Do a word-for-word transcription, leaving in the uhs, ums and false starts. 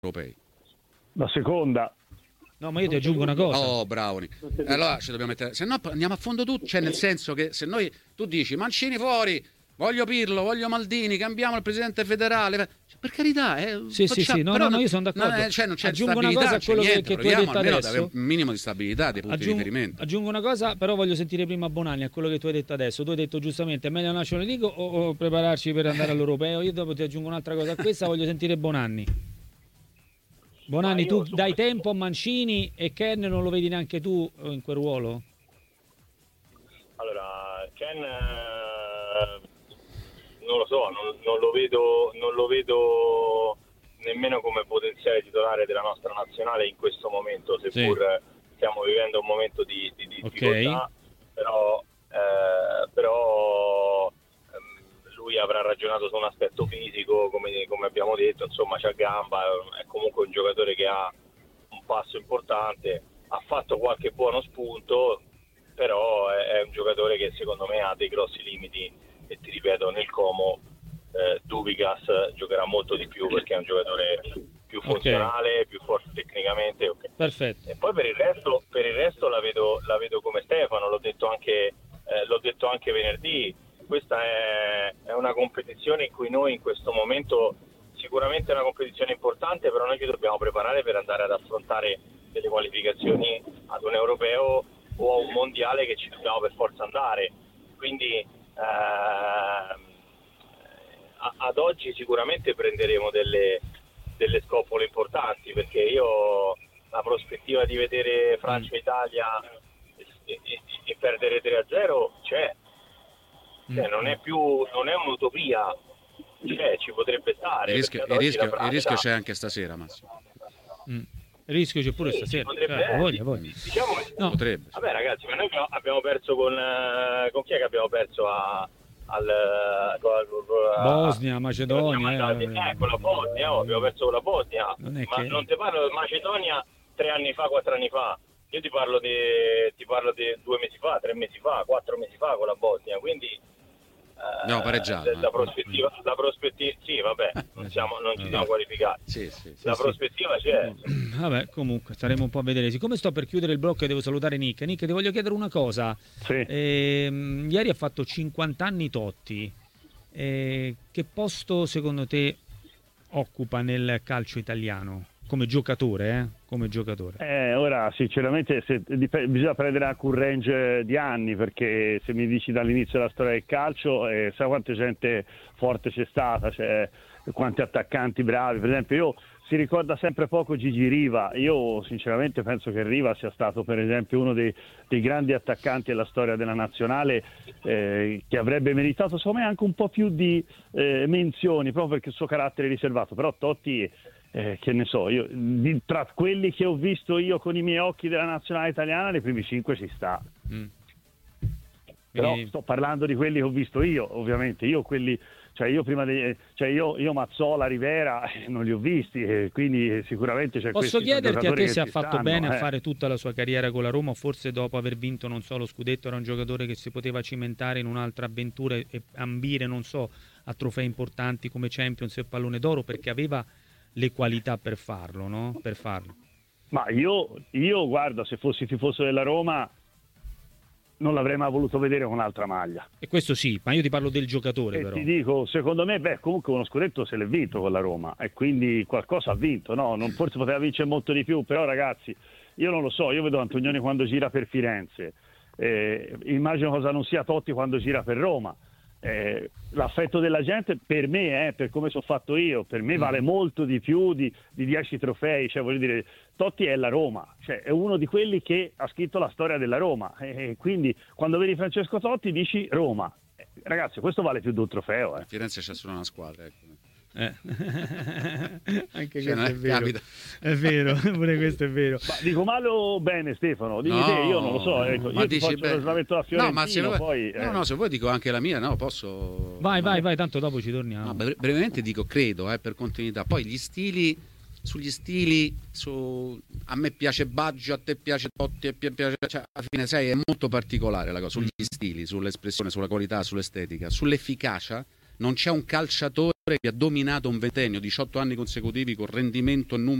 europei. La seconda. No, ma io ti aggiungo una cosa. Oh, bravo. Allora ci dobbiamo mettere. Se no andiamo a fondo tutto. Cioè, nel senso che se noi tu dici Mancini fuori, voglio Pirlo, voglio Maldini, cambiamo il presidente federale. Cioè, per carità, eh, sì, facciamo, sì, sì, no, però no, no, io sono d'accordo. Non, è, cioè, non c'è aggiungo stabilità, una cosa a quello niente, che, che tu hai detto adesso. Un minimo di stabilità dei punti aggiungo, di riferimento. Aggiungo una cosa, però voglio sentire prima Bonanni a quello che tu hai detto adesso. Tu hai detto giustamente, è meglio la National League o, o prepararci per andare all'europeo? Io dopo ti aggiungo un'altra cosa a questa, voglio sentire Bonanni. Bonanni, tu dai tempo a Mancini e Ken non lo vedi neanche tu in quel ruolo? Allora, Ken eh, non lo so, non, non lo vedo, non lo vedo nemmeno come potenziale titolare della nostra nazionale in questo momento, seppur sì. stiamo vivendo un momento di, di, di difficoltà, okay. però, eh, però ehm, lui avrà ragionato su un aspetto fisico, come, come abbiamo detto, insomma c'ha gamba, è comunque un giocatore che ha un passo importante, ha fatto qualche buono spunto, però è, è un giocatore che secondo me ha dei grossi limiti e ti ripeto, nel Como eh, Dubigas giocherà molto di più perché è un giocatore più funzionale, okay. più forte tecnicamente. Okay. Perfetto. E poi per il resto, per il resto la vedo, la vedo come Stefano, l'ho detto anche, eh, l'ho detto anche venerdì. Questa è, è una competizione in cui noi in questo momento, sicuramente è una competizione importante, però noi ci dobbiamo preparare per andare ad affrontare delle qualificazioni ad un europeo o a un mondiale che ci dobbiamo per forza andare. Quindi eh, ad oggi sicuramente prenderemo delle, delle scoppole importanti, perché io la prospettiva di vedere Francia-Italia e, e, e perdere tre a zero c'è. Cioè, non è più non è un'utopia, cioè, ci potrebbe stare. Il rischio, il rischio, Francia... il rischio c'è anche stasera, Massimo. Mm. Il rischio c'è pure sì, stasera. Potrebbe cioè, voglia, voglia. Diciamo che, no. potrebbe. Vabbè, ragazzi, ma noi abbiamo perso con con chi è che abbiamo perso a, al con, con, Bosnia, Macedonia. Eh, eh, con la Bosnia, oh, abbiamo perso con la Bosnia. Non è ma che... non ti parlo di Macedonia tre anni fa, quattro anni fa. Io ti parlo di ti parlo di due mesi fa, tre mesi fa, quattro mesi fa con la Bosnia, quindi no, pareggiato. La prospettiva, la prospettiva, sì, vabbè, non, siamo, non ci siamo qualificati. Sì, sì, sì, la sì. prospettiva c'è. Vabbè, comunque staremo un po' a vedere. Siccome sto per chiudere il blocco e devo salutare Nick. Nick, ti voglio chiedere una cosa. Sì. Eh, ieri ha fatto cinquanta anni Totti. Eh, che posto secondo te occupa nel calcio italiano? Come giocatore, eh? Come giocatore. Eh, ora sinceramente se, dip- bisogna prendere anche un range di anni, perché se mi dici dall'inizio della storia del calcio, eh, sai quanta gente forte c'è stata, c'è, quanti attaccanti bravi. Per esempio io si ricorda sempre poco Gigi Riva. Io sinceramente penso che Riva sia stato per esempio uno dei, dei grandi attaccanti della storia della nazionale, eh, che avrebbe meritato secondo me anche un po' più di eh, menzioni, proprio perché il suo carattere riservato. Però Totti, Eh, che ne so, io di, tra quelli che ho visto io con i miei occhi della nazionale italiana, nei primi cinque ci sta. Mm. Però e... sto parlando di quelli che ho visto io, ovviamente. Io quelli, cioè io prima di, cioè io, io Mazzola, Rivera eh, non li ho visti, eh, quindi sicuramente c'è. Posso chiederti a te se ha fatto stanno, bene eh. a fare tutta la sua carriera con la Roma, o forse dopo aver vinto, non so, lo scudetto, era un giocatore che si poteva cimentare in un'altra avventura e, e ambire, non so, a trofei importanti come Champions e Pallone d'Oro, perché aveva le qualità per farlo, no? Per farlo. Ma io, io guarda, se fossi tifoso della Roma non l'avrei mai voluto vedere con un'altra maglia. E questo sì, ma io ti parlo del giocatore, e però. Ti dico, secondo me, beh, comunque uno scudetto se l'è vinto con la Roma e quindi qualcosa ha vinto, no? Non, forse poteva vincere molto di più, però ragazzi, io non lo so, io vedo Antonioni quando gira per Firenze, eh, immagino cosa non sia Totti quando gira per Roma. Eh, l'affetto della gente per me, eh, per come sono fatto io, per me vale molto di più di, di dieci trofei. Cioè, voglio dire, Totti è la Roma, cioè è uno di quelli che ha scritto la storia della Roma, e quindi quando vedi Francesco Totti dici Roma. Eh, ragazzi, questo vale più di un trofeo. eh. Firenze c'è solo una squadra, ecco. Eh. Anche cioè, questo è vero. Capita. È vero, pure questo è vero. Ma dico male o bene, Stefano? Digli no, te, io non lo so, ecco. ma Io dici, ti faccio beh, lo slamento da Fiorentino, no, ma se vuoi, poi, eh. no, no, se vuoi dico anche la mia, no, posso. Vai, ma... vai, vai, tanto dopo ci torniamo. No, bre- brevemente dico, credo, eh, per continuità. Poi gli stili, sugli stili, su... a me piace Baggio, a te piace Totti, a te piace, cioè, alla fine sai, è molto particolare la cosa, sugli stili, sull'espressione, sulla qualità, sull'estetica, sull'efficacia. non c'è un calciatore che ha dominato un ventennio, diciotto anni consecutivi con rendimento e numero